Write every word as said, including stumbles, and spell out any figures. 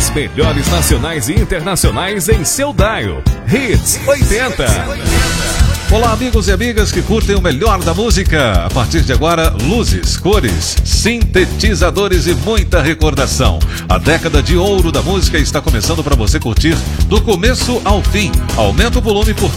As melhores nacionais e internacionais em seu dial. Hits oitenta. Olá, amigos e amigas que curtem o melhor da música. A partir de agora, luzes, cores, sintetizadores e muita recordação. A década de ouro da música está começando para você curtir do começo ao fim. Aumenta o volume por